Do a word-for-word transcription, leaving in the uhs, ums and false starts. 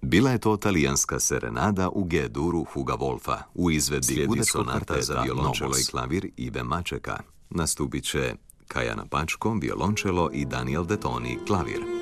Bila je to talijanska serenada u G-duru Huga Wolfa, u izvedbi Udeskog sonata za violončelo i klavir Ive Mačeka. Nastupit će Kajana Pačko, violončelo i Daniel Detoni, klavir.